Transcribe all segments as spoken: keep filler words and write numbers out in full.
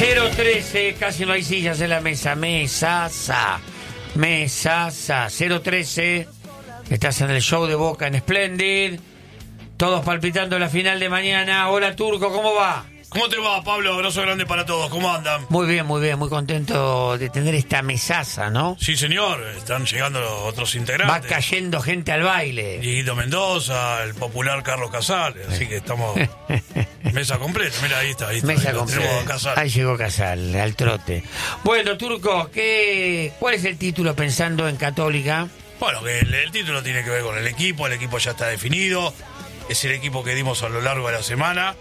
cero trece, casi no hay sillas en la mesa. Mesaza. Mesaza. cero trece. Estás en el show de Boca en Splendid. Todos palpitando la final de mañana. Hola, Turco, ¿cómo va? ¿Cómo te va, Pablo? Abrazo grande para todos. ¿Cómo andan? Muy bien, muy bien. Muy contento de tener esta mesaza, ¿no? Sí, señor. Están llegando los otros integrantes. Va cayendo gente al baile. Dieguito Mendoza, el popular Carlos Casal. Así que estamos... Mesa completa. Mira, ahí está. Ahí está. Mesa ahí completa. Ahí llegó Casal, al trote. Bueno, Turco, ¿qué, ¿cuál es el título pensando en Católica? Bueno, que el, el título tiene que ver con el equipo. El equipo ya está definido. Es el equipo que dimos a lo largo de la semana.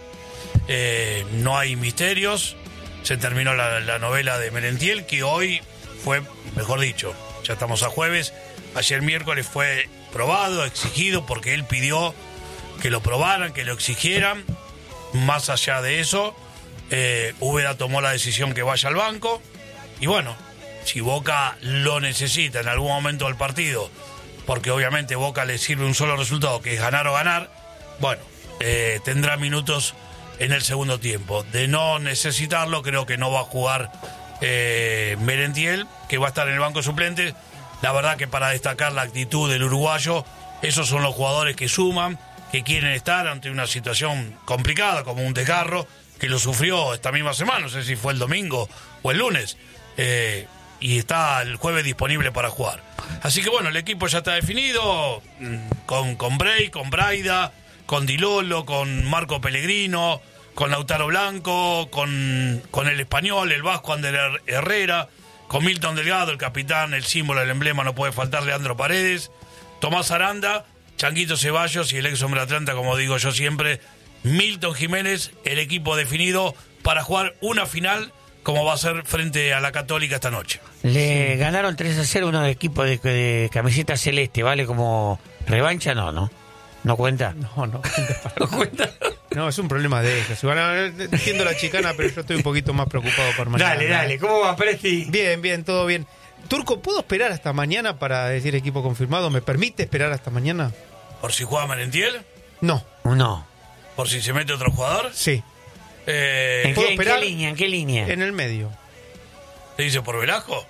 Eh, no hay misterios. Se terminó la, la novela de Merentiel, que hoy fue, mejor dicho, ya estamos a jueves. Ayer miércoles fue probado, exigido, porque él pidió que lo probaran, que lo exigieran. Más allá de eso, eh, Úbeda tomó la decisión que vaya al banco. Y bueno, si Boca lo necesita en algún momento del partido, porque obviamente Boca le sirve un solo resultado, que es ganar o ganar, bueno, eh, tendrá minutos en el segundo tiempo. De no necesitarlo, creo que no va a jugar eh, Merentiel, que va a estar en el banco suplente. La verdad que para destacar la actitud del uruguayo, esos son los jugadores que suman, que quieren estar ante una situación complicada, como un Tecarro, que lo sufrió esta misma semana, no sé si fue el domingo o el lunes, eh, y está el jueves disponible para jugar. Así que bueno, el equipo ya está definido, con, con Bray, con Braida, con Di Lolo, con Marco Pellegrino, con Lautaro Blanco, con, con el español, el vasco Ander Herrera, con Milton Delgado, el capitán, el símbolo, el emblema, no puede faltar Leandro Paredes, Tomás Aranda, Changuito Ceballos y el ex hombre Atlanta, como digo yo siempre, Milton Jiménez, el equipo definido para jugar una final como va a ser frente a la Católica esta noche. Le ganaron tres a cero uno de equipo de, de camiseta celeste, ¿vale? Como revancha, no, ¿no? ¿No cuenta? No, no cuenta. Para ¿No cuenta? No, es un problema de ellos. Bueno, entiendo la chicana, pero yo estoy un poquito más preocupado por mañana. Dale, dale. ¿Cómo va, Presti? Bien, bien, todo bien. Turco, ¿puedo esperar hasta mañana para decir equipo confirmado? ¿Me permite esperar hasta mañana? ¿Por si juega Merentiel? No. No. ¿Por si se mete otro jugador? Sí. Eh, ¿En, qué, ¿En qué línea? ¿En qué línea? En el medio. ¿Te dice por Velasco?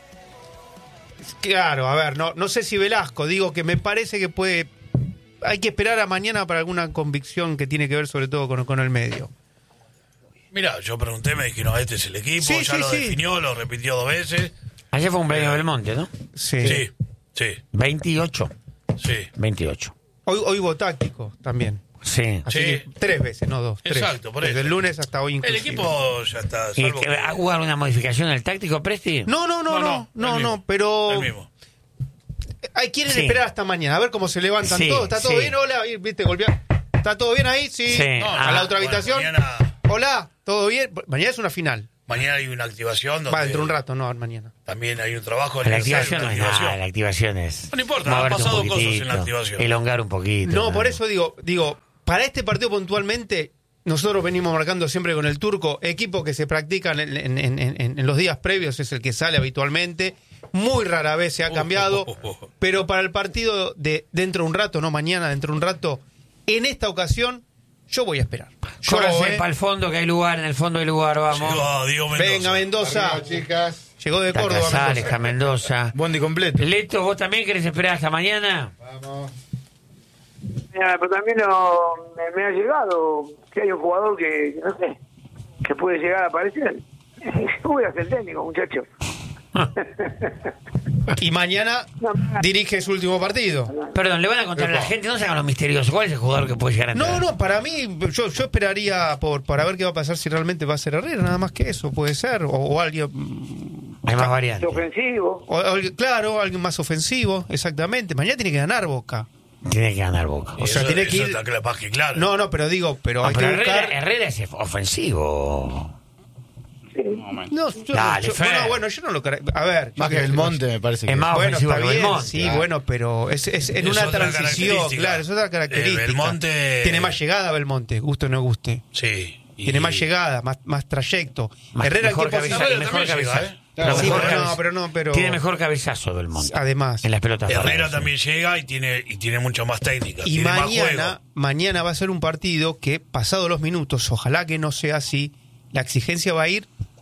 Claro, a ver, no, no sé si Velasco. Digo que me parece que puede... Hay que esperar a mañana para alguna convicción que tiene que ver sobre todo con, con el medio. Mira, yo pregunté, me dijeron, este es el equipo, sí, ya sí, lo sí. definió, lo repitió dos veces. Ayer fue un premio Belmonte, ¿no? Sí. Sí, sí. veintiocho. Sí. veintiocho. Hoy, hoy hubo táctico también. Sí. Así Sí. que tres veces, no dos. Tres. Exacto, por Desde eso. el lunes hasta hoy inclusive. El equipo ya está. ¿Y salvo que- que- ¿Ha jugado una modificación en el táctico, Presti? No, no, no, No, no, no, no, el no, mismo. pero... El mismo. Ay, quieren Sí. esperar hasta mañana, a ver cómo se levantan Sí, todos. ¿Está todo sí. bien? Hola, ahí, ¿viste? Golpear. ¿Está todo bien ahí? Sí. Sí. No, Ah, a la otra bueno, habitación. mañana, Hola, ¿todo bien? Mañana es una final. mañana hay una activación donde Va, dentro de un rato, no, mañana. también hay un trabajo. La necesario, activación no una es activación. nada, la activación es... No importa, han moverte un pasado cosas en la poquitito, activación. elongar un poquito. No, nada. por eso digo, digo, para este partido puntualmente, nosotros venimos marcando siempre con el Turco, equipo que se practican en, en- en- en- en los días previos, es el que sale habitualmente. Muy rara vez se ha Uh, cambiado, uh, uh, uh. pero para el partido de dentro de un rato, no mañana, dentro de un rato, en esta ocasión, yo voy a esperar. Yo, Córrase eh, para el fondo, que hay lugar, en el fondo hay lugar, vamos. Llegó Diego Mendoza. Venga, Mendoza. Arriba, chicas. Llegó de Está Córdoba, Casal, Mendoza. está Mendoza. Bondi completo. Leto, ¿vos también querés esperar hasta mañana? Vamos. Mira, pero también no, me, me ha llegado que hay un jugador que, que no sé, que puede llegar a aparecer. Voy a ser técnico, muchacho. Y mañana No, dirige su último partido. Perdón, le van a contar a la gente, no se hagan los misteriosos. ¿Cuál es el jugador que puede llegar a entrar? No, no, para mí, yo, yo esperaría por para ver qué va a pasar si realmente va a ser Herrera, nada más que eso, puede ser. O, o alguien. Hay más es variantes. ofensivo. o- o alguien- claro, alguien más ofensivo, exactamente. Mañana tiene que ganar Boca. Tiene que ganar Boca. O sea, Eso- tiene que eso ir- está cla- más que claro. No, no, pero digo, pero No, hay pero que Herrera, buscar. Herrera es ofensivo. Sí. No, yo, Dale, yo- Fer. bueno, bueno, yo no lo cara- A ver, Más yo- que Belmonte me parece que Es más Bueno, ofensivo está que bien, Belmonte. sí, claro. bueno, pero es, es en Es una otra transición, característica. claro, es otra característica. Eh, Belmonte- Tiene más llegada Belmonte, guste o no guste. Sí. y- Tiene más llegada, más, más trayecto. Más- Herrera, mejor ¿en qué cabeza- posición? Herrera mejor también llega, cabezazo. ¿eh? Pero Sí, mejor pero no, cabeza- pero no, pero- Tiene mejor cabezazo Belmonte. Además. En las pelotas Herrera paradas. también llega y tiene y tiene mucha más técnica. Y tiene más mañana, juego. mañana va a ser un partido que, pasados los minutos, ojalá que no sea así, la exigencia va a ir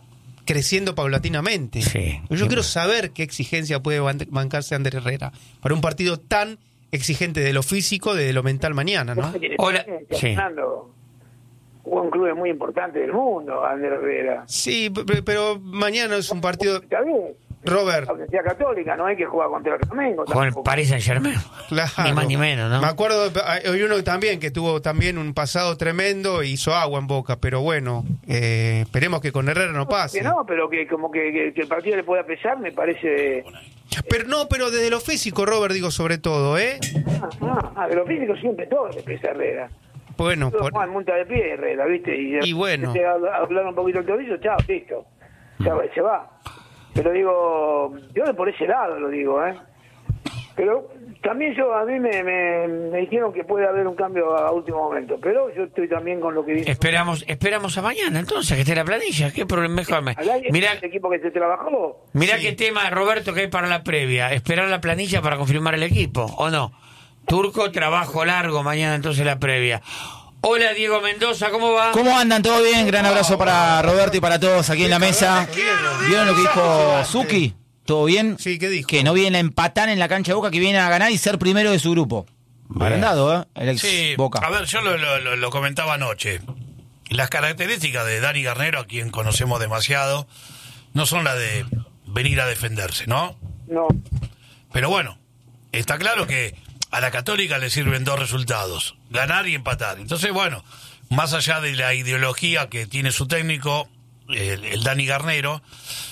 creciendo paulatinamente. Sí. Yo quiero saber qué exigencia puede ban- bancarse Ander Herrera para un partido tan exigente de lo físico, de lo mental mañana, ¿no? Hola. Sí. Fernando, jugó en clubes muy importantes del mundo, Ander Herrera. Sí, p- pero mañana es un partido... Está bien. Robert, La Universidad Católica, no hay que jugar contra el Flamengo. Con el tampoco. Paris Saint Germain. claro. Ni más ni menos, ¿no? Me acuerdo, hay uno también que tuvo también un pasado tremendo y hizo agua en Boca, pero bueno, eh, esperemos que con Herrera no pase. Que no, pero que como que, que- que el partido le pueda pesar, me parece... Pero no, pero desde lo físico, Robert, digo sobre todo, ¿eh? Ah, ah, ah, de los físicos siempre todo le pesa a Herrera. Bueno, Todo por- Juan monta de pie Herrera, ¿viste? Y, Y bueno. te habla- hablar un poquito el tobillo, chao, listo. Ya va, se va. Pero digo, yo por ese lado lo digo, ¿eh? Pero también yo, a mí me, me, me dijeron que puede haber un cambio a último momento, pero yo estoy también con lo que dice. Esperamos, esperamos a mañana, entonces, que esté la planilla. ¿Qué problema? Mejor me- Al aire, Mirá, el equipo que se trabajó. mirá Sí. qué tema, Roberto, que hay para la previa. Esperar la planilla para confirmar el equipo, ¿o no? Turco, trabajo largo mañana, entonces la previa. Hola, Diego Mendoza, ¿cómo va? ¿Cómo andan? ¿Todo bien? Gran abrazo para Roberto y para todos aquí en la mesa. ¿Vieron lo que dijo Zucchi? ¿Todo bien? Sí, ¿qué dijo? Que no viene a empatar en la cancha de Boca, que viene a ganar y ser primero de su grupo. Agrandado, ¿eh? El ex Sí, Boca. a ver, yo lo, lo- lo- lo comentaba anoche. Las características de Dani Garnero, a quien conocemos demasiado, no son las de venir a defenderse, ¿no? No, Pero bueno, está claro que a la Católica le sirven dos resultados, ganar y empatar. Entonces, bueno, más allá de la ideología que tiene su técnico, el, el Dani Garnero,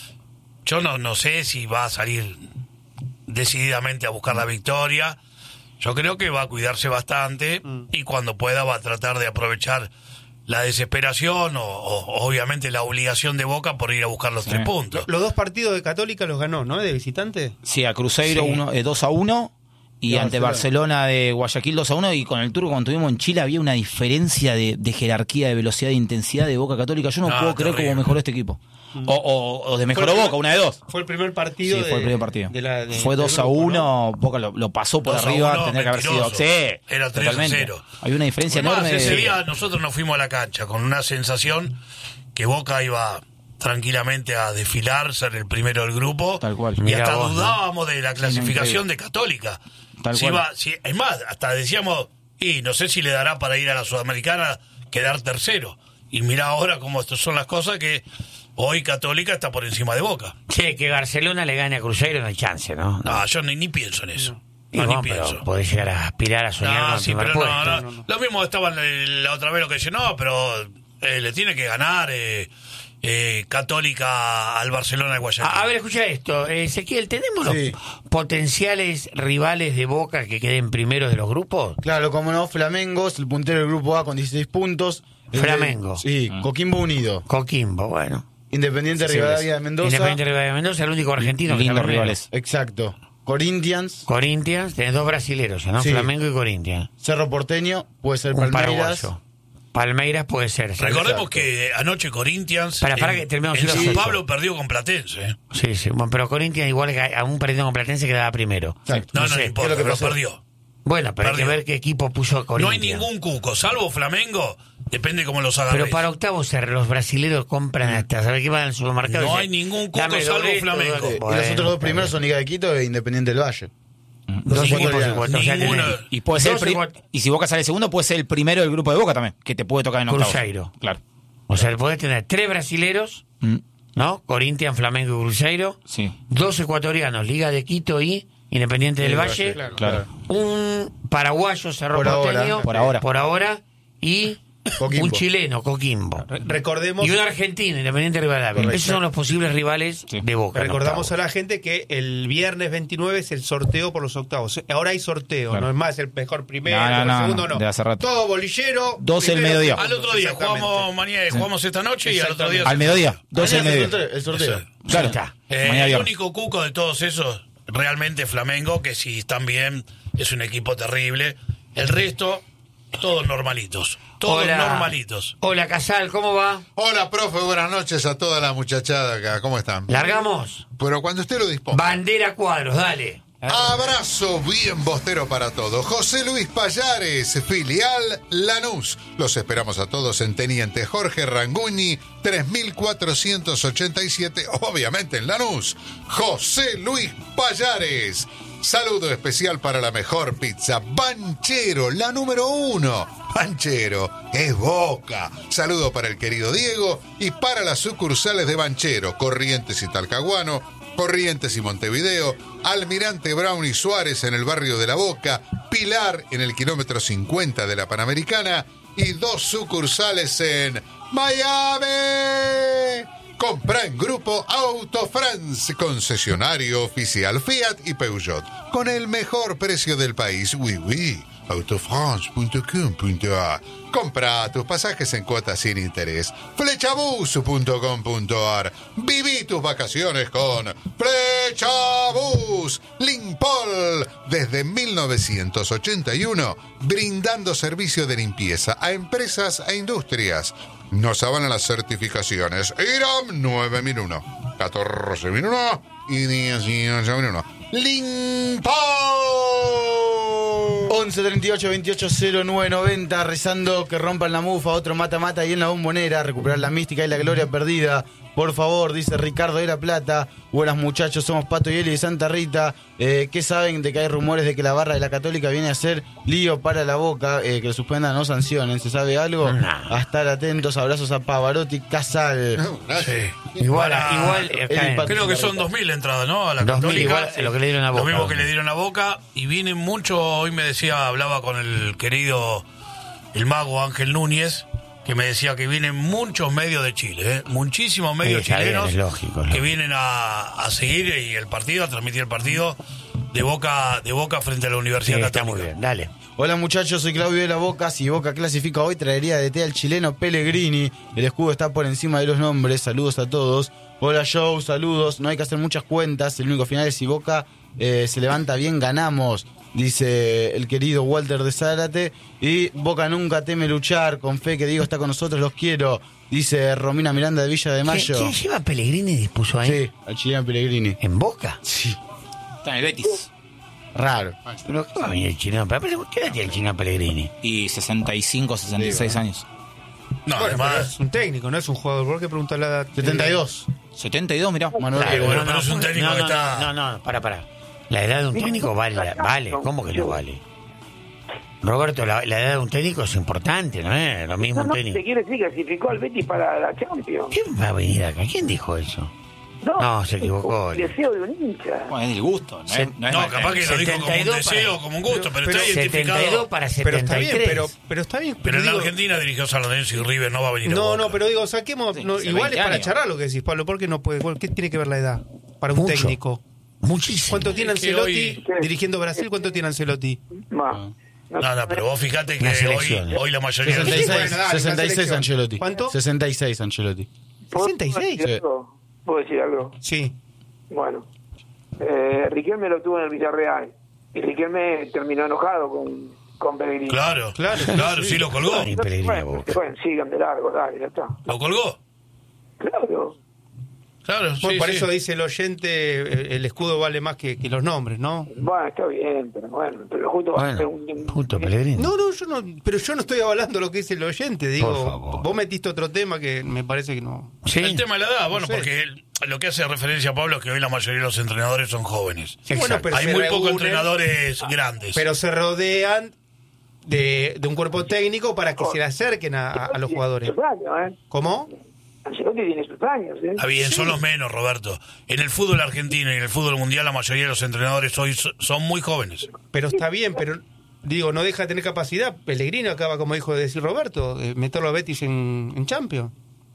yo no, no sé si va a salir decididamente a buscar la victoria. Yo creo que va a cuidarse bastante y cuando pueda va a tratar de aprovechar la desesperación o, o, obviamente la obligación de Boca por ir a buscar los Sí. tres puntos. Los dos partidos de Católica los ganó, ¿no? De visitante. Sí, a Cruzeiro Sí. uno, eh, dos a uno y Y ante Barcelona. Barcelona de Guayaquil dos a uno, y con el Turco cuando estuvimos en Chile había una diferencia de, de jerarquía, de velocidad, de intensidad de Boca Católica. Yo no Ah, puedo creer terrible. cómo mejoró este equipo. O, o, o de mejoró Fue el Boca, primer- una de dos. Fue el primer partido. Sí, de- fue el primer partido. de la- de- fue del dos a grupo, uno, ¿no? Boca lo, lo pasó por dos a arriba, uno, tenía que haber sido. mentiroso. Sí, Era tres a totalmente. cero. Hay una diferencia Además, enorme. ese de- día nosotros nos fuimos a la cancha con una sensación que Boca iba tranquilamente a desfilar, ser el primero del grupo. Tal cual. Y Mirá hasta vos, ¿no? dudábamos de la clasificación increíble. de Católica. Tal Si cual. iba- si- es más, hasta decíamos, y no sé si le dará para ir a la Sudamericana quedar tercero. Y mira ahora cómo estas son las cosas, que hoy Católica está por encima de Boca. Che, que Barcelona le gane a Cruzeiro no hay chance, ¿no? No, yo ni, ni pienso en eso. Y No, bueno, ni pero pienso. podés llegar a aspirar a soñar con No, el sí, primer pero puesto. no, no, Lo mismo estaban eh, la otra vez lo que decía, no, pero eh, le tiene que ganar eh, eh, Católica al Barcelona de Guayaquil. A, a ver, escucha esto. Eh, Ezequiel, ¿tenemos Sí. los potenciales rivales de Boca que queden primeros de los grupos? Claro, como no, Flamengo es el puntero del grupo A con dieciséis puntos. El de- Flamengo. sí, Coquimbo Unido. Coquimbo, bueno. Independiente Sí, Rivadavia de Mendoza. Independiente Rivadavia de Mendoza, el único argentino que Lindos está primero. rivales. Exacto. Corinthians, Corinthians, tenés dos brasileros, ¿no? Sí. Flamengo y Corinthians. Cerro Porteño, puede ser Un Palmeiras. paraguayo. Palmeiras puede ser. sí. Recordemos Exacto. que anoche Corinthians Para, para en, que terminemos en de San decir Pablo eso. perdió con Platense. ¿eh? Sí, sí. Bueno, pero Corinthians igual que aún perdiendo con Platense quedaba primero. Exacto. No, no, No no sé, importa, ¿qué es lo que pero pasó? perdió. Bueno, pero hay Perdió. que ver qué equipo puso No hay Corinthians. ningún cuco, salvo Flamengo, depende cómo los agarres. Pero para octavos ser, los brasileros compran hasta, ¿sabes qué van al supermercado? No Y hay dicen, ningún cuco "Dame salvo dos de esto, Flamengo". dos de- Y Bueno, los otros dos está primeros bien. son Liga de Quito e Independiente del Valle. Dos equipos ecuatorianos. igual, o sea, Ninguno. tenés Y puede ser el dos pri- igual- y si Boca sale segundo, puede ser el primero del grupo de Boca también, que te puede tocar en octavos. Cruzeiro. Claro. O sea, podés tener tres brasileros, Mm, ¿no? Corinthians, Flamengo y Cruzeiro. sí, Dos ecuatorianos, Liga de Quito y Independiente del Valle. claro. Un paraguayo, Cerro Por ahora. Porteño. Por ahora. Por ahora. Y Coquimbo. un chileno, Coquimbo. Re- Recordemos, Y un argentino, Independiente Rivadavia. Correcto. Esos son los posibles rivales Sí. de Boca. en recordamos a octavos. la gente que el viernes veintinueve es el sorteo por los octavos. Ahora hay sorteo, Claro. no es más el mejor primero, No, no, el no, segundo no, no. de hace rato. Todo bolillero. doce del primero, mediodía. segundo, Al otro día exactamente. jugamos mañana, jugamos esta noche y al otro día. Al mediodía, doce del Mañana es mediodía. el sorteo. El sorteo. Claro. está. Eh, Mañana el viernes. único cuco de todos esos, realmente Flamengo, que si están bien, es un equipo terrible. El resto, todos normalitos. Todos Hola. normalitos. Hola, Casal, ¿cómo va? Hola, profe, buenas noches a toda la muchachada acá. ¿Cómo están? ¿Largamos? Pero cuando usted lo disponga. Bandera cuadros, dale. Abrazo bien bostero para todos. José Luis Payares, filial Lanús. Los esperamos a todos en Teniente Jorge Ranguñi, tres mil cuatrocientos ochenta y siete, obviamente en Lanús. José Luis Payares. Saludo especial para la mejor pizza, Banchero, la número uno. Banchero es Boca. Saludo para el querido Diego y para las sucursales de Banchero, Corrientes y Talcahuano, Corrientes y Montevideo, Almirante Brown y Suárez en el barrio de La Boca, Pilar en el kilómetro cincuenta de la Panamericana y dos sucursales en Miami. Compra en Grupo Auto France, concesionario oficial Fiat y Peugeot, con el mejor precio del país. Oui, oui. autofrance punto com punto a. Compra tus pasajes en cuotas sin interés. Flechabus punto com punto a r. Viví tus vacaciones con Flechabus. Limpol, desde mil novecientos ochenta y uno, brindando servicio de limpieza a empresas e industrias. Nos avalan las certificaciones I R A M nueve mil uno, catorce mil uno y dieciocho mil uno. Limpol. once treinta y ocho veintiocho cero nueve noventa, rezando que rompan la mufa, otro mata-mata y en la bombonera, recuperar la mística y la gloria perdida. Por favor, dice Ricardo de La Plata. Buenas muchachos, somos Pato y Eli de Santa Rita. Eh, ¿Qué saben de que hay rumores de que la barra de la Católica viene a hacer lío para La Boca? Eh, que lo suspendan, no sancionen. ¿Se sabe algo? No. A estar atentos. Abrazos a Pavarotti, Casal. Sí. Igual, Para- igual. el acá en- impacto. Creo que son dos mil entradas, ¿no? A la dos mil, Católica. igual a lo que le dieron a Boca. Lo mismo que le dieron a Boca. Y vienen mucho, hoy me decía, hablaba con el querido, el mago Ángel Núñez, que me decía que vienen muchos medios de Chile, ¿eh? Muchísimos medios Sí, está bien, chilenos es lógico, ¿no? que vienen a, a seguir y el partido, a transmitir el partido de Boca, de Boca frente a la Sí, Universidad está Católica. muy bien, dale. Hola muchachos, soy Claudio de La Boca. Si Boca clasifica hoy, traería de té al chileno Pellegrini. El escudo está por encima de los nombres. Saludos a todos. Hola Joe, saludos. No hay que hacer muchas cuentas. El único final es si Boca eh, se levanta bien, ganamos. Dice el querido Walter de Zárate. Y Boca nunca teme luchar. Con fe que Diego está con nosotros, los quiero. Dice Romina Miranda de Villa de Mayo. ¿Quién, quién lleva a Pellegrini y dispuso ahí? Sí, al chileno Pellegrini. ¿En Boca? Sí, Está en el Betis. raro. ¿Pero qué va a venir el chileno? Pero, ¿qué edad tiene el chileno Pellegrini? Y sesenta y cinco, sesenta y seis años. No, Bueno, pero además. es un técnico, no es un jugador. ¿Por qué preguntar la edad? setenta y dos. setenta y dos, mirá. Manuel Claro, Diego. bueno, pero es un técnico no, que no, está- No, no, no, para, para. La edad de un técnico vale, vale. ¿Cómo que no vale? Roberto, la, la edad de un técnico es importante, ¿no es? Lo mismo No, un no, técnico. te quiere decir que clasificó al Betis para la Champions. ¿Quién va a venir acá? ¿Quién dijo eso? No, se equivocó. El deseo de un hincha. Bueno, es del gusto, ¿no? Se- es, no es No, mal- capaz que lo dijo como un setenta y dos deseo, para- como un gusto, pero, pero está setenta y dos identificado. para Pero está setenta y bien, tres. pero, pero está bien. Pero en la digo- Argentina dirigió San Lorenzo y River no va a venir a No, Boca. no, pero digo, saquemos. Sí, no, hace igual es veinte para años. charlar lo que decís, Pablo. ¿Por qué no puede? ¿Qué tiene que ver la edad para un Mucho. técnico? Muchísimo. ¿Cuánto tiene Es que Ancelotti hoy- dirigiendo Brasil? ¿Cuánto tiene Ancelotti? Ma. No, no, pero vos fijate que Una hoy, selección. hoy la mayoría de sesenta y los... seis, Bueno, dale, sesenta y seis una selección. Ancelotti. ¿Cuánto? sesenta y seis Ancelotti. ¿sesenta y seis? ¿Puedo decir algo? ¿Puedo decir algo? Sí. Bueno, eh, Riquelme lo tuvo en el Villarreal y Riquelme terminó enojado con, con Pellegrini. Claro, Claro, claro, sí, sí. lo colgó. Ni Pellegrini a Bueno, Boca. bueno, sigan de largo, dale, ya está. ¿Lo colgó? Claro. Claro, sí, Bueno, por sí. eso dice el oyente, eh, el escudo vale más que, que los nombres, ¿no? Bueno, está bien, pero bueno, pero justo Bueno, un- puto Pellegrini. No, no, yo no, pero yo no estoy avalando lo que dice el oyente, digo, Por favor. vos metiste otro tema que me parece que no. Sí. El tema de la edad, bueno, No sé. porque él- lo que hace referencia a Pablo es que hoy la mayoría de los entrenadores son jóvenes. Bueno, Exacto. pero Hay se muy pocos reúnen, entrenadores grandes. pero se rodean de, de un cuerpo técnico para que se le acerquen a, a- a los jugadores. Sus años, ¿eh? ¿Cómo? Ancelotti tiene sus años, ¿eh? Está bien, son los menos, Roberto. En el fútbol argentino y en el fútbol mundial la mayoría de los entrenadores hoy so- son muy jóvenes. Pero está bien, pero digo, no deja de tener capacidad. Pellegrino acaba, como dijo de decir Roberto, de meterlo a Betis en, en Champions.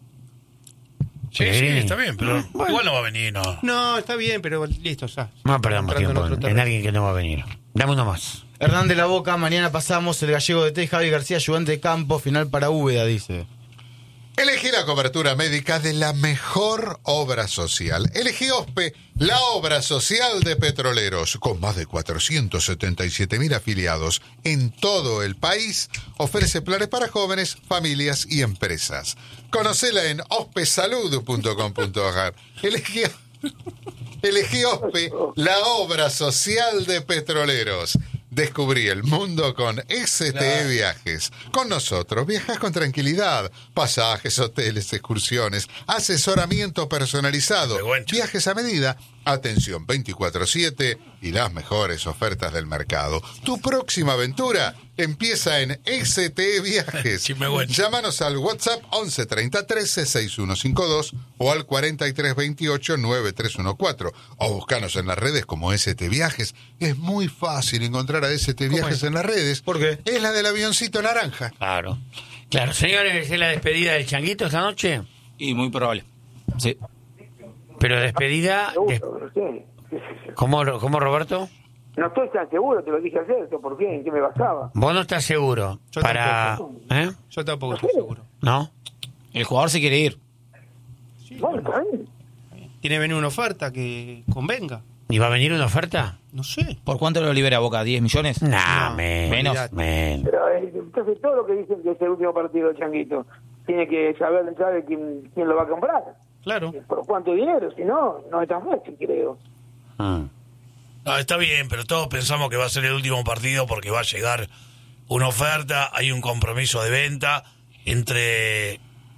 Sí, Sí. sí, está bien, pero Bueno. igual no va a venir, no. No, está bien, pero listo, ya. No perdamos Entrando tiempo en otro en, terreno. en alguien que no va a venir. Dame uno más. Hernán de la Boca, mañana pasamos el gallego de T, Javi García, ayudante de campo, final para Úbeda, dice. Elegí la cobertura médica de la mejor obra social. Elegí OSPE, la obra social de petroleros. Con más de cuatrocientos setenta y siete mil afiliados en todo el país, ofrece planes para jóvenes, familias y empresas. Conocela en ospesalud punto com punto a r. Elegí, Elegí OSPE, la obra social de petroleros. Descubrí el mundo con S T E Viajes. Con nosotros viajas con tranquilidad. Pasajes, hoteles, excursiones, asesoramiento personalizado, viajes a medida, atención veinticuatro siete y las mejores ofertas del mercado. Tu próxima aventura empieza en S T E Viajes. Llámanos al WhatsApp once treinta trece sesenta y uno cincuenta y dos o al cuarenta y tres veintiocho noventa y tres catorce o buscanos en las redes como S T Viajes. Es muy fácil encontrar a S T Viajes en las redes. ¿Por qué? Es la del avioncito naranja. Claro. Claro, señores, ¿es la despedida del Changuito esta noche? Y muy probable. Sí. Pero despedida... Seguro, des- no sé. ¿Cómo, ¿Cómo, Roberto? No estoy tan seguro, te lo dije ayer, ¿por qué? ¿En qué me basaba? Vos no estás seguro. Yo para... ¿Eh? Yo tampoco estoy seguro. ¿No? El jugador se quiere ir. Bueno, está bien. Tiene que venir una oferta que convenga. ¿Y va a venir una oferta? No sé. ¿Por cuánto lo libera Boca? ¿diez millones? Nah, No, men, menos. olvidate. men. Pero eh, entonces todo lo que dicen que es el último partido de Changuito, tiene que saber, sabe quién, quién lo va a comprar. Claro. ¿Por cuánto dinero? Si no, no es tan fácil, creo. Mm. No, está bien, pero todos pensamos que va a ser el último partido porque va a llegar una oferta, hay un compromiso de venta entre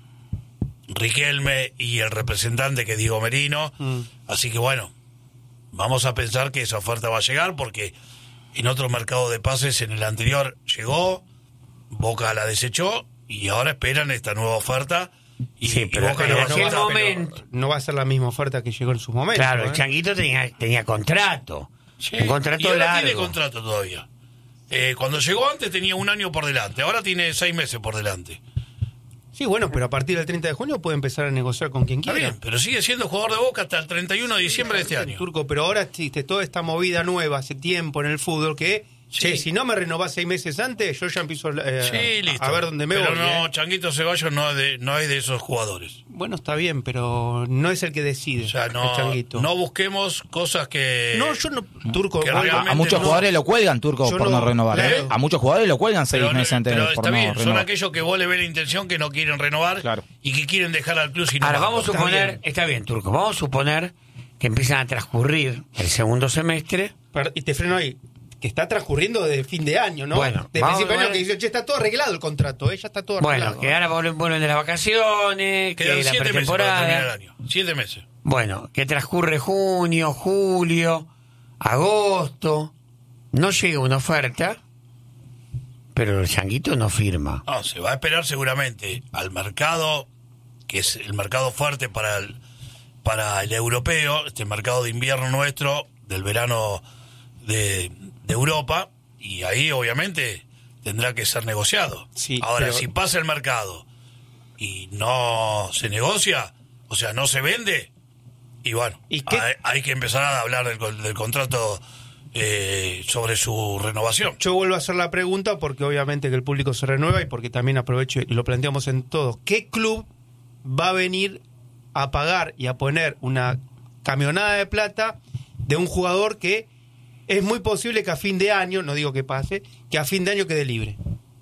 Riquelme y el representante que es Diego Merino, Mm. así que bueno, vamos a pensar que esa oferta va a llegar porque en otro mercado de pases, en el anterior llegó, Boca la desechó y ahora esperan esta nueva oferta y, Sí, y pero Boca en no va a aquel aceptar, pero- momento... No va a ser la misma oferta que llegó en su momento. Claro, ¿eh? el Changuito tenía, tenía contrato. Sí, Un contrato y ahora largo. tiene contrato todavía. Eh, cuando llegó antes tenía un año por delante, ahora tiene seis meses por delante. Sí, bueno, pero a partir del treinta de junio puede empezar a negociar con quien Está quiera. bien, pero sigue siendo jugador de Boca hasta el treinta y uno de diciembre de este año. Turco, pero ahora existe toda esta movida nueva hace tiempo en el fútbol que, Sí. che, si no me renovás seis meses antes, yo ya empiezo eh, Sí, listo. a ver dónde me pero voy. no, ¿eh? Changuito Ceballos no es, de, no es de esos jugadores. Bueno, está bien, pero no es el que decide O sea, el no, Changuito. no busquemos cosas que... No, yo no, Turco, que vuelvo- realmente A muchos no. jugadores lo cuelgan, Turco, Yo por no, no- renovar. ¿eh? claro. A muchos jugadores lo cuelgan seis Pero, meses antes pero por está no bien, son renovar. aquellos que vos le ves la intención que no quieren renovar Claro. y que quieren dejar al club sin Ahora, renovar. vamos a Está suponer... bien. Está bien, Turco. Vamos a suponer que empiezan a transcurrir el segundo semestre. Per- y te freno ahí, que está transcurriendo de fin de año, ¿no? Bueno, de vamos principio de a año que ver. dice, che, está todo arreglado el contrato, ¿eh? Ya está todo Bueno, arreglado. que ahora vuelven, vuelven de las vacaciones, Quedan que la siete meses para terminar el pretemporada. año. Siete meses. Bueno, que transcurre junio, julio, agosto. No llega una oferta, pero el Changuito no firma. No, se va a esperar seguramente al mercado, que es el mercado fuerte para el, para el europeo, este mercado de invierno nuestro, del verano de, de Europa, y ahí obviamente tendrá que ser negociado. Sí, Ahora, pero- si pasa el mercado y no se negocia, o sea, no se vende, y bueno, ¿Y qué? hay, hay que empezar a hablar del, con- del contrato eh, sobre su renovación. Yo vuelvo a hacer la pregunta porque obviamente que el público se renueva y porque también aprovecho y lo planteamos en todos. ¿Qué club va a venir a pagar y a poner una camionada de plata de un jugador que es muy posible que a fin de año, no digo que pase, que a fin de año quede libre?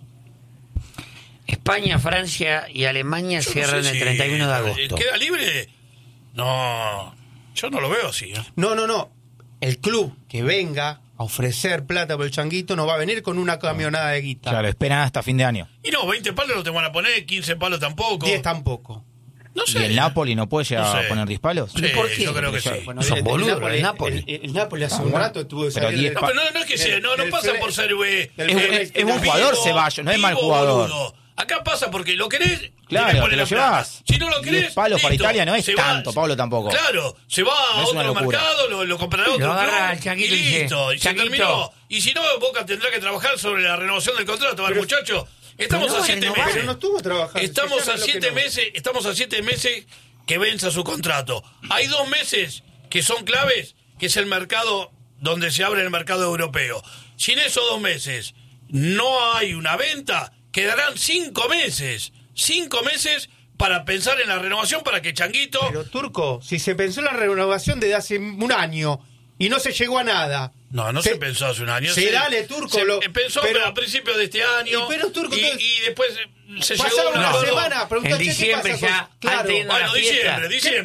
España, Francia y Alemania Yo no cierran sé el si- treinta y uno de agosto. ¿Queda libre? No, yo no lo veo así. ¿eh? No, no, no. El club que venga a ofrecer plata por el Changuito no va a venir con una camionada de guita. Claro, esperan hasta fin de año. Y no, veinte palos no te van a poner, quince palos tampoco. diez tampoco. No ¿Y sé. el Napoli no puede llegar No sé. a poner diez palos? Sí, ¿Por qué? yo creo que sí. Bueno, Son el- el boludos, Napoli- el Napoli. El, el Napoli hace Ah, un bueno. rato tuvo que Pero salir diez del- No, pero no, no es que sea, no, no del pasa fre- por ser eh, del Es un- fre- es- es un del- jugador vivo, Ceballos, no es mal vivo, jugador. boludo. Acá pasa porque lo querés. Claro, y le pones te lo la plata. llevás. Si no lo diez querés. palos para listo, Italia no es se va. tanto, Pablo tampoco. Claro, se va a No es una otro locura. mercado, lo, lo comprará Lo otro agarra club el Changuito y y dice, listo. Y se Changuito. terminó. Y si no, Boca tendrá que trabajar sobre la renovación del contrato. Al muchacho, estamos Pero no a siete renovar. meses. Pero no estuvo trabajando. Estamos si ya a era lo que siete no. meses, estamos a siete meses que venza su contrato. Hay dos meses que son claves, que es el mercado donde se abre el mercado europeo. Si en esos dos meses no hay una venta, quedarán cinco meses. Cinco meses para pensar en la renovación para que Changuito... Pero Turco, si se pensó en la renovación desde hace un año y no se llegó a nada. No, no se, pensó hace un año. Sí, dale, Turco. Se lo- pensó pero, a principios de este año. Y pero, Turco, y, entonces- y después eh, se llegó pasaba a un una acuerdo. semana, preguntó, En che, ¿qué diciembre pasa ya, con- Claro. antes de- Bueno, la fiesta. diciembre, diciembre.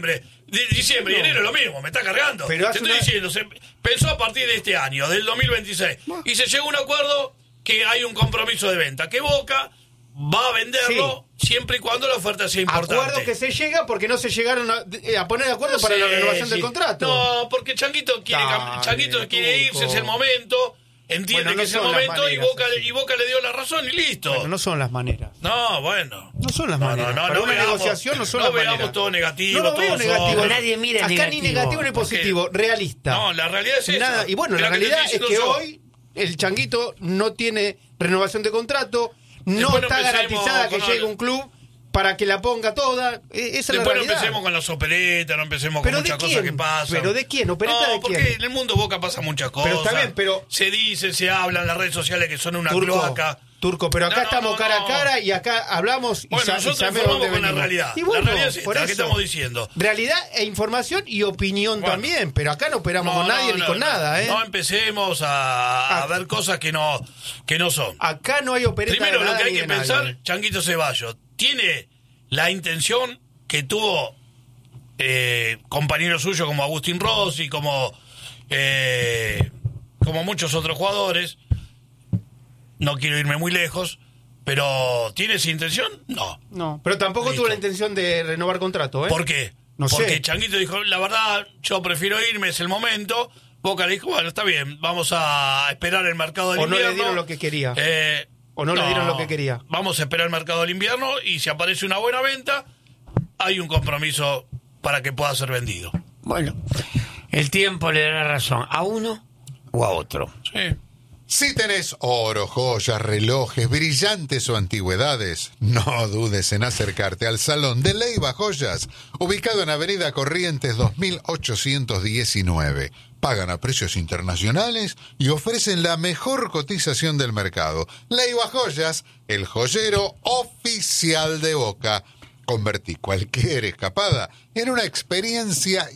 De diciembre y enero es lo mismo, me está cargando. Pero Te hace estoy una- diciendo, se pensó a partir de este año, del dos mil veintiséis, y se llegó a un acuerdo que hay un compromiso de venta, que Boca va a venderlo siempre y cuando la oferta sea importante. Acuerdo que se llega porque no se llegaron a, a poner de acuerdo No para sé, la renovación sí. del contrato. No, porque Changuito quiere, Dale, Changuito quiere irse, Turco. es el momento, entiende Bueno, no que es el son las momento y maneras Boca, así. y Boca le dio la razón y listo. Bueno, no son las maneras. No, bueno. No son las No, maneras. no, no, Para no una veamos- negociación no son no las veamos maneras. todo negativo, No lo veo todo negativo. sobre. Nadie mira Acá negativo. ni negativo ni ¿Por qué? positivo, realista. No, la realidad es esa. Nada. Y bueno, Es la lo que te realidad estoy es que diciendo yo. hoy el Changuito no tiene renovación de contrato, no Después no está empecemos garantizada que con- llegue un club para que la ponga toda. E- Esa es la Después no realidad. empecemos con las operetas, no empecemos ¿Pero con de muchas quién? cosas que pasan. ¿Pero de quién? ¿Opereta no, de porque quién? en el mundo Boca pasa muchas cosas. Pero está bien, pero- Se dice, se habla en las redes sociales que son una Turco, cloaca. Turco, pero acá No, no, estamos no, cara no. a cara y acá hablamos y, Bueno, sa- y nosotros sabemos informamos dónde con la venimos. realidad. Y La bueno, realidad es esta, por ¿qué eso. estamos diciendo? Realidad e información y opinión Bueno. también, pero acá no operamos No, con nadie no, ni no, con no. nada, ¿eh? No empecemos a, a Ah. ver cosas que no, que no son. Acá no hay opereta Primero de lo nada que hay ni que de pensar, nadie. Changuito Ceballos, ¿tiene la intención que tuvo eh, compañeros suyos como Agustín Rossi, como, eh, como muchos otros jugadores? No quiero irme muy lejos, pero ¿tiene esa intención? No. No, pero tampoco Listo. tuvo la intención de renovar contrato, ¿eh? ¿Por qué? No Porque sé. Changuito dijo, la verdad, yo prefiero irme, es el momento. Boca le dijo, bueno, está bien, vamos a esperar el mercado del O no le invierno. dieron lo que quería. Eh, O no le dieron lo que quería. Vamos a esperar el mercado del invierno y si aparece una buena venta, hay un compromiso para que pueda ser vendido. Bueno, el tiempo le dará razón a uno o a otro. Sí. Si tenés oro, joyas, relojes, brillantes o antigüedades, no dudes en acercarte al Salón de Leiva Joyas, ubicado en Avenida Corrientes dos mil ochocientos diecinueve. Pagan a precios internacionales y ofrecen la mejor cotización del mercado. Leiva Joyas, el joyero oficial de Boca. Convertí cualquier escapada en una experiencia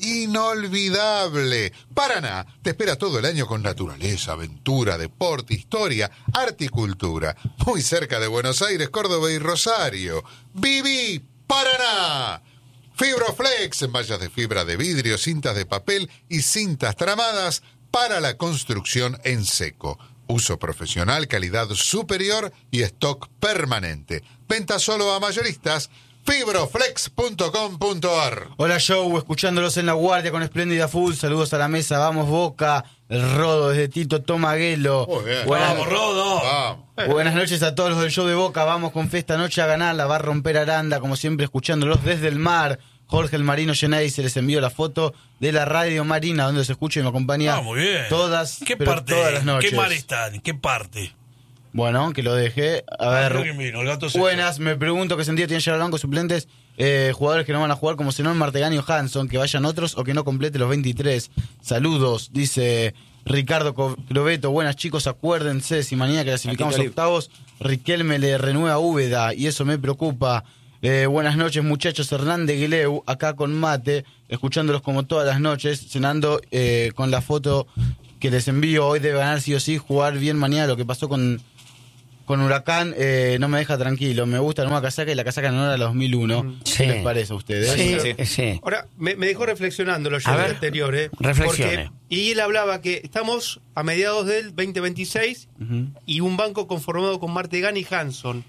inolvidable. Paraná te espera todo el año con naturaleza, aventura, deporte, historia, arte y cultura. Muy cerca de Buenos Aires, Córdoba y Rosario. ¡Viví Paraná! Fibroflex, en mallas de fibra de vidrio, cintas de papel y cintas tramadas para la construcción en seco. Uso profesional, calidad superior y stock permanente. Venta solo a mayoristas. fibroflex punto com punto ar. Hola Joe, escuchándolos en La Guardia con Espléndida Full, saludos a la mesa, vamos Boca, el Rodo desde Tito Tomaguelo. Muy bien. Buenas, Vamos, Rodo. Vamos. buenas noches a todos los del show de Boca, vamos con fe esta noche a ganar, la va a romper Aranda, como siempre escuchándolos desde el mar. Jorge el Marino Genay se les envió la foto de la radio Marina donde se escucha y me acompaña Ah, muy bien. todas, ¿Qué pero parte? todas las noches. ¿Qué mar están? ¿Qué parte? Bueno, que lo deje. A Ah, ver, creo que vino, el gato seco. buenas, me pregunto qué sentido tienen llegar al banco suplentes eh, jugadores que no van a jugar como Zenón, Martegani o Hanson, que vayan otros o que no complete los veintitrés. Saludos, dice Ricardo Cloveto. Buenas chicos, acuérdense, si mañana clasificamos a octavos, Riquelme le renueva a Úbeda y eso me preocupa. Eh, buenas noches muchachos, Hernández Guileu, acá con mate, escuchándolos como todas las noches, cenando eh, con la foto que les envío. Hoy debe ganar sí o sí, jugar bien mañana. Lo que pasó con... Con Huracán eh, no me deja tranquilo. Me gusta la nueva casaca y la casaca en honor a la dos mil uno. Sí. ¿Qué les parece a ustedes? Sí, sí. Ahora, me, me dejó reflexionando los A shows ver, anteriores. reflexione. porque- y él hablaba que estamos a mediados del veinte veintiséis Ujú. y un banco conformado con Martegani y Hanson.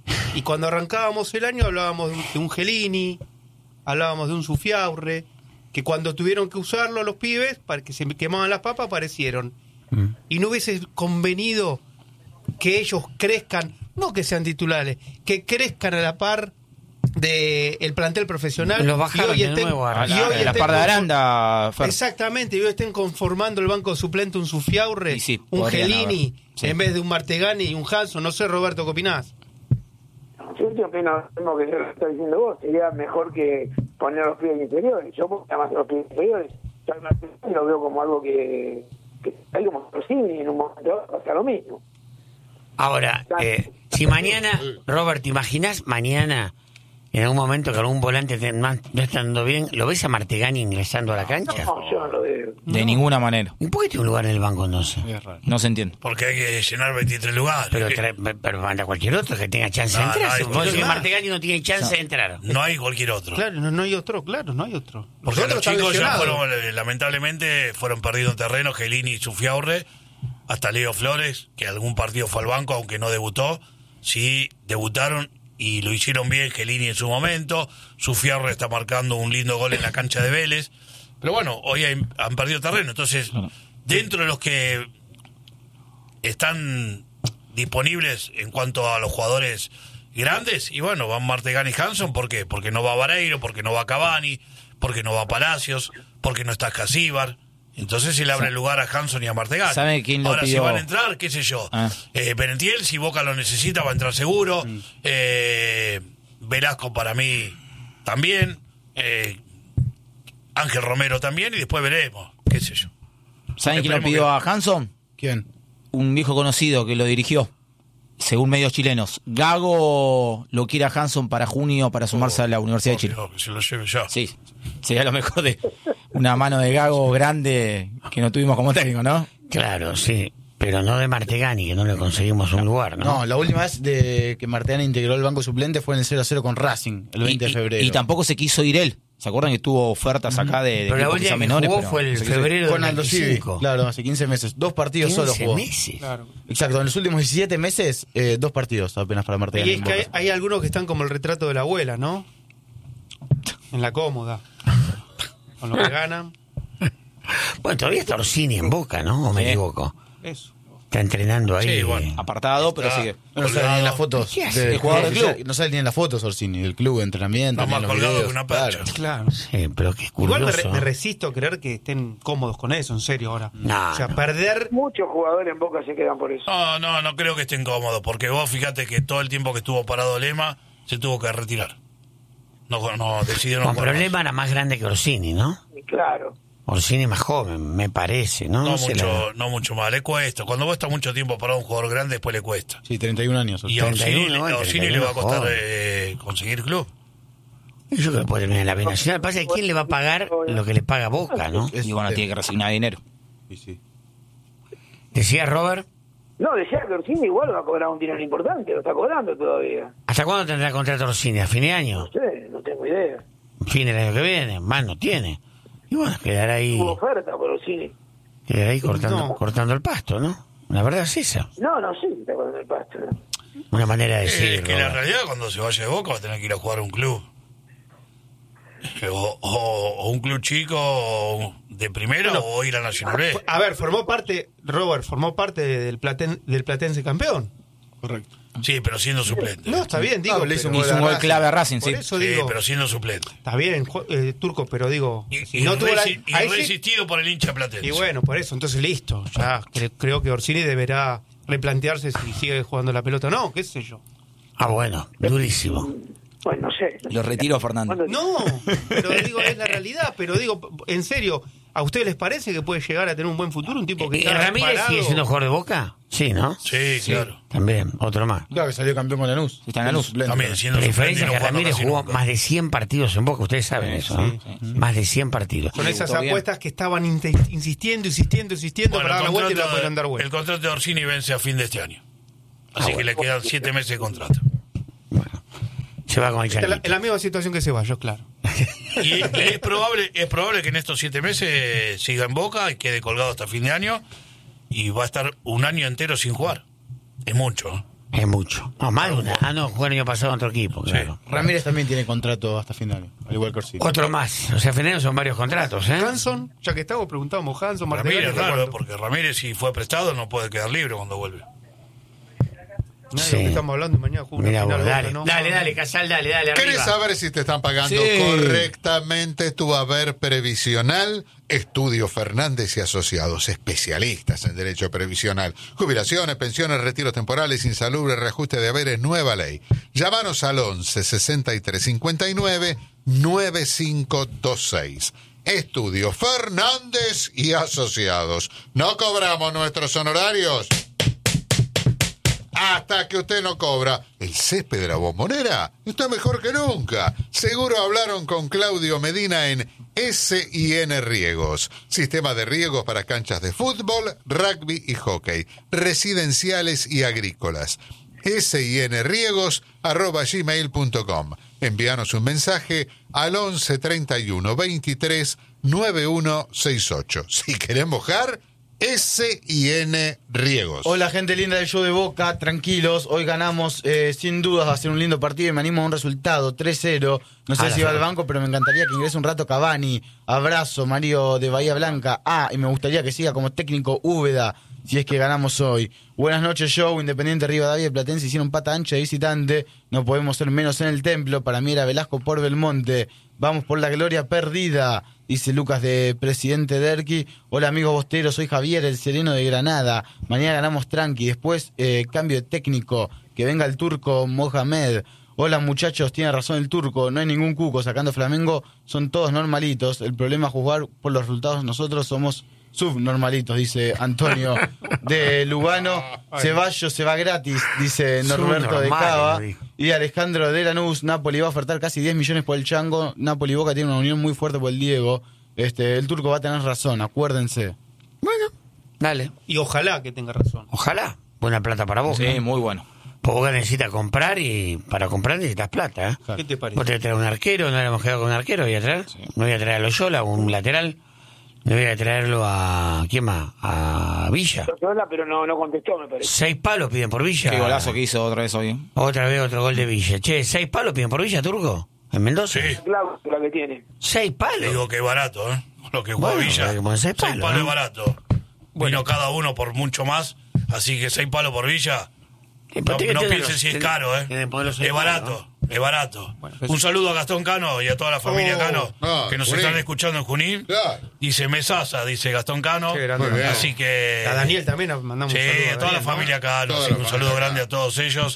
Y cuando arrancábamos el año hablábamos de un, de un Gelini, hablábamos de un Sufiaurre, que cuando tuvieron que usarlo los pibes, para que se quemaban las papas, aparecieron. Mm. Y no hubiese convenido que ellos crezcan, no que sean titulares, que crezcan a la par del el plantel profesional. Los bajaron y hoy de estén, nuevo a y la- hoy la estén par de confort- Aranda, Fer. Exactamente, y hoy estén conformando el banco suplente un Sufiaurre, Y sí, un podrían Gelini, haber. Sí. en vez de un Martegani y un Hanson. No sé, Roberto, ¿qué opinás? Yo te opino lo mismo que yo lo estoy diciendo vos. Sería mejor que poner los pies interiores. Yo pongo más los pies interiores. Yo al Martegani lo veo como algo que, que hay como posible y en un momento va a pasar lo mismo. Ahora, eh, si mañana, Robert, ¿te imaginas mañana En algún momento que algún volante te- no no está andando bien, ¿lo ves a Martegani ingresando a la cancha? No, yo no lo veo. De ninguna manera. ¿Y por qué tiene un lugar en el banco entonces? Es raro. No se entiende. Porque hay que llenar veintitrés lugares. Pero, trae- pero manda cualquier otro que tenga chance de No, entrar. no, Si hay vos decís que cualquier- Martegani no tiene chance de entrar. No hay cualquier otro. Claro, no, no hay otro, claro, no hay otro. Porque Los los otros están chicos ya lesionados. fueron, eh, lamentablemente, fueron perdidos en terreno, Gelini y Sufiaurre, hasta Leo Flores, que algún partido fue al banco, aunque no debutó, sí debutaron y lo hicieron bien Gelini en su momento, Sufiaurre está marcando un lindo gol en la cancha de Vélez, pero bueno, hoy hay- han perdido terreno, entonces, dentro de los que están disponibles en cuanto a los jugadores grandes, y bueno, van Martegani y Hanson, ¿por qué? Porque no va Vareiro, porque no va Cavani, porque no va Palacios, porque no está Casíbar. Entonces se le abre el lugar a Hanson y a Martegani. ¿Sabe quién lo Ahora, pidió? si van a entrar, qué sé yo. Ah. Eh, Benetiel, si Boca lo necesita, va a entrar seguro. Mm. Eh, Velasco para mí también. Eh, Ángel Romero también, y después veremos, qué sé yo. ¿Saben quién lo Esperemos pidió que- a Hanson? ¿Quién? Un viejo conocido que lo dirigió, según medios chilenos. Gago lo quiere a Hanson para junio para sumarse a la Universidad de Chile. Oh, que se lo lleve ya. Sí, sería lo mejor de una mano de Gago grande que no tuvimos como técnico, ¿no? Claro, sí. Pero no de Martegani, que no le conseguimos un lugar, ¿no? No, la última vez de que Martegani integró el banco suplente fue en el cero a cero con Racing, el veinte Y- de y- febrero. Y, tampoco se quiso ir él. ¿Se acuerdan que tuvo ofertas acá de, de Pero la equipos última quizá que menores? jugó pero fue no el se quiso ir. febrero Con del Aldo Civi, veinticinco. claro, hace quince meses. Dos partidos solo quince jugó. meses. Claro. Exacto, en los últimos diecisiete meses, eh, dos partidos apenas para Martegani. Y es que hay, hay algunos que están como el retrato de la abuela, ¿no? En la cómoda. Con lo que ganan. Bueno, todavía está Orsini en Boca, ¿no? ¿O me Sí. equivoco? Eso. Está entrenando ahí. Sí, bueno. Apartado, pero Ah. sigue. No sale ni en las fotos. ¿Qué hace? del El jugador del club. oficial, No sale ni en las fotos Orsini, del club de entrenamiento. Está ni más en los colgado videos, que una percha. claro. Claro. Sí, pero qué Igual curioso. me, re- me resisto a creer que estén cómodos con eso, en serio, ahora. No, o sea, no. perder... Muchos jugadores en Boca se quedan por eso. No, no, no creo que esté incómodo, porque vos fíjate que todo el tiempo que estuvo parado Lema se tuvo que retirar. No, no decidió no Con jugar problema era más grande que Orsini, ¿no? Claro. Orsini más joven, me parece, ¿no? más. No, No sé mucho, la- no mucho más, le cuesta. Cuando vos estás mucho tiempo parado a un jugador grande, después le cuesta. Sí, treinta y un años. Y a treinta y Orsini, uno, le- a bueno, Orsini le va a treinta y uno, costar joven. eh, conseguir club. Yo creo que puede terminar en la B Nacional. Pasa que ¿quién le va a pagar lo que le paga Boca, no? Es Y bueno, un tiene que resignar dinero. Sí, sí. Decía Robert, No, decía que Orsini igual va a cobrar un dinero importante, lo está cobrando todavía. ¿hasta cuándo tendrá contrato Orsini? ¿A fin de año? No sé, no tengo idea. ¿Fin del año que viene? Más no tiene. Y bueno, quedará ahí, Hubo oferta por Orsini. quedará ahí cortando, No. cortando el pasto, ¿no? La verdad es esa. No, no, sí, está cobrando el pasto. ¿no? Una manera de Eh, decir. es que la Robert. realidad, cuando se vaya de Boca, va a tener que ir a jugar a un club. Eh, O, o- o un club chico de primera o ir a Nacional B. A ver, formó parte, Robert, formó parte del, platen, del Platense campeón. Correcto. Sí, pero siendo suplente. No, está bien, digo. No, le hizo pero- un Hizo un gol Racing. clave a Racing, por sí. eso Sí, digo, pero siendo suplente. está bien, ju- eh, Turco, pero digo, Y, si y no tuvo la, resi- y ahí sí- resistido por el hincha platense. y bueno, por eso, entonces listo, ya cre- creo que Orsini deberá replantearse si sigue jugando la pelota o no, qué sé yo. Ah, bueno, durísimo. Bueno, no sé. Lo retiro, Fernando. ¿Cuándo- No, pero digo, es la realidad, pero digo, en serio, ¿a ustedes les parece que puede llegar a tener un buen futuro un tipo que ¿Y está Ramírez parado? sigue siendo jugador de Boca? Sí, ¿no? Sí, claro. También, otro más. Claro que salió campeón con Lanús. Está en Lanús. Suplente. También siendo La suplente diferencia y es no que jugando Ramírez casi jugó nunca. más de cien partidos en Boca, ustedes saben eso, ¿no? Más de cien partidos. Son esas Debutó bien. apuestas que estaban inte- insistiendo, insistiendo, insistiendo Bueno, para dar la el vuelta y no la contrato, pudieron dar el vuelta. contrato de Orsini vence a fin de este año. Así Ah, que le quedan siete meses de contrato. Se va con el Está en la, Changuito. en la misma situación que Ceballos, claro. Y es probable, es probable que en estos siete meses siga en Boca y quede colgado hasta fin de año y va a estar un año entero sin jugar. Es mucho, ¿eh? Es mucho. No, más de una. Ah, no, jugó el año pasado en otro equipo, claro. Ramírez también tiene contrato hasta fin de año, al igual que Orsini. Otro más. O sea, final son varios contratos, ¿eh? Hanson, ya que estamos, preguntábamos Hanson, Martínez. Ramírez, claro, porque Ramírez si fue prestado no puede quedar libre cuando vuelve. Nada de Sí. lo que estamos hablando mañana juega una Mira final vos, Boca, dale. ¿no? Dale, dale, Casal, dale, dale. ¿Querés Arriba. saber si te están pagando Sí. correctamente tu haber previsional? Estudio Fernández y Asociados, especialistas en derecho previsional. Jubilaciones, pensiones, retiros temporales, insalubres, reajuste de haberes, nueva ley. Llámanos al once sesenta y tres cincuenta y nueve noventa y cinco veintiséis. Estudio Fernández y Asociados. No cobramos nuestros honorarios. hasta que usted no cobra. El césped de la Bombonera está mejor que nunca. Seguro hablaron con Claudio Medina en S I N Riegos. Sistema de riegos para canchas de fútbol, rugby y hockey, residenciales y agrícolas. S I N riegos arroba gmail punto com. Envíanos un mensaje al once treinta y uno veintitrés noventa y uno sesenta y ocho. Si querés mojar, S I N Riegos. Hola, gente linda del show de Boca, tranquilos. Hoy ganamos, eh, sin dudas, va a ser un lindo partido y me animo a un resultado tres cero. No sé Ah, si la va al verdad. banco, pero me encantaría que ingrese un rato Cavani. Abrazo, Mario de Bahía Blanca. Ah, y me gustaría que siga como técnico Úbeda, si es que ganamos hoy. Buenas noches, show. Independiente Rivadavia y Platense hicieron pata ancha de visitante. No podemos ser menos en el templo. Para mí era Velasco por Belmonte. Vamos por la gloria perdida, dice Lucas de Presidente Derqui. Hola, amigos bosteros. Soy Javier, el sereno de Granada. Mañana ganamos tranqui. Después, eh, cambio de técnico. Que venga el turco Mohamed. Hola, muchachos. Tiene razón el turco. No hay ningún cuco. Sacando Flamengo, son todos normalitos. El problema es jugar por los resultados. Nosotros somos subnormalitos, dice Antonio de Lugano. Ceballos se va gratis, dice Norberto de Subnormales, Cava. lo dijo. Y Alejandro de Lanús. Napoli va a ofertar casi diez millones por el Chango. Napoli y Boca tiene una unión muy fuerte por el Diego. Este, el turco va a tener razón, acuérdense. Bueno, dale. Y ojalá que tenga razón. Ojalá. Buena plata para vos. Sí, muy bueno. Pues Boca necesita comprar y para comprar necesitas plata, ¿eh? ¿Qué te parece? Vos te traer un arquero, no habíamos quedado con un arquero, voy a traer. Me voy a traer a Loyola, un lateral. Me voy a traerlo a... ¿Quién más? A Villa. Sola, pero no, no contestó, me parece. Seis palos piden por Villa. Qué golazo que hizo otra vez hoy. Otra vez otro gol de Villa. Che, ¿seis palos piden por Villa, Turco? ¿En Mendoza? Sí. Claro, la que tiene. ¿Seis palos? Le digo que es barato, ¿eh? Lo que juega Bueno, Villa. como seis Seis palos, palos ¿no? es barato. Vino cada uno por mucho más, así que seis palos por Villa. Eh, No, pero tiene no que tener piensen los- si es tiene- caro, ¿eh? tiene que poner los seis Es palos, barato, es barato. Bueno, Un saludo a Gastón Cano y a toda la familia Oh, Cano ah, que nos Junín. están escuchando en Junín. Claro. Dice Mesasa, dice Gastón Cano. Qué grande. Muy bien. Así que... A Daniel también nos mandamos Sí, un saludo. a toda la Daniel, ¿no? familia Cano, Toda sí, la un familia saludo Cano. grande a todos ellos.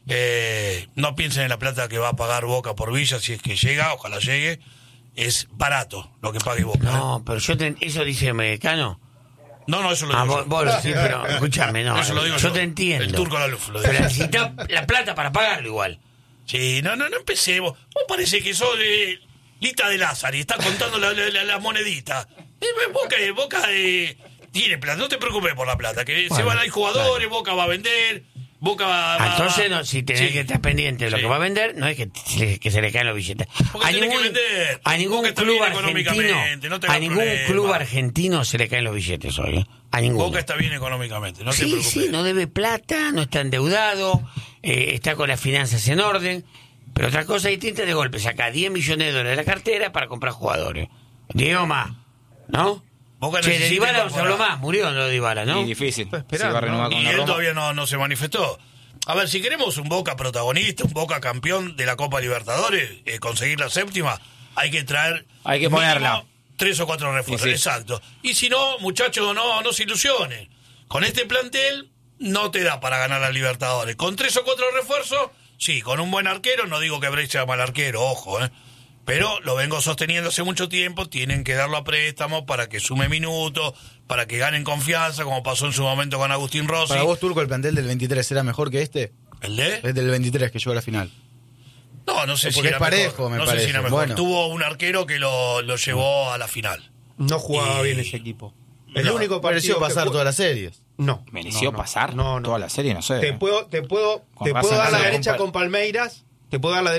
Eh, no piensen en la plata que va a pagar Boca por Villa, si es que llega, ojalá llegue. Es barato lo que pague Boca. ¿eh? No, pero yo te, eso dice Mecano. No, no, eso lo Ah, digo vos, yo. vos lo decís, pero escúchame, no. Eso lo digo yo, yo. te entiendo. El turco Laluf lo Pero dice. necesitas la plata para pagarlo igual. Sí, no, no, no empecemos. Vos parece que sos de Lita de Lázaro y estás contando las la, la, la moneditas. Eh, Boca, eh, Boca eh, tiene plata, no te preocupes por la plata, que se Bueno, van a ir jugadores, Boca va a vender, Boca va, va- Ah, Entonces, no, si tenés Sí. que estar pendiente de lo Sí. que va a vender, no es que, se- que se le caen los billetes. Porque A tenés ningún, que vender. a ningún Boca está club bien argentino, económicamente, no tengas a ningún problema. club argentino se le caen los billetes hoy, ¿eh? A ninguno. Boca está bien económicamente, no te sí, preocupes. sí, no debe plata, no está endeudado, eh, está con las finanzas en orden, pero otra cosa distinta es de golpe, saca diez millones de dólares de la cartera para comprar jugadores. Diego más, ¿no? Boca Che, de necesita Dybala no se habló incorporar. más, murió lo de Dybala, ¿no? Y difícil. Está Si esperando, va a renovar ¿no? con Y la él Roma. todavía no, no se manifestó. A ver, si queremos un Boca protagonista, un Boca campeón de la Copa Libertadores, eh, conseguir la séptima, hay que traer... Hay que mínimo ponerla. Tres o cuatro refuerzos, Y sí. exacto. Y si no, muchachos, no, no se ilusionen. Con este plantel no te da para ganar la Libertadores. Con tres o cuatro refuerzos, sí, con un buen arquero, no digo que Brecht sea mal arquero, ojo, ¿eh? Pero lo vengo sosteniendo hace mucho tiempo, tienen que darlo a préstamo para que sume minutos, para que ganen confianza, como pasó en su momento con Agustín Rossi. Para vos, Turco, el plantel del veintitrés era mejor que este. ¿El de? Es del veintitrés que llegó a la final. No, no sé Porque si es era parejo, mejor. me no sé parece. si era mejor. Bueno. Tuvo un arquero que lo, lo llevó a la final. No jugaba Y- bien ese equipo. El No, único Pareció partido que pasar jugó- todas las series. No. ¿Mereció no, no. pasar No, no. toda la serie? No sé. Te puedo, te puedo, Con te razón, puedo dar la razón, derecha compa- con Palmeiras. Te puedo dar la derecha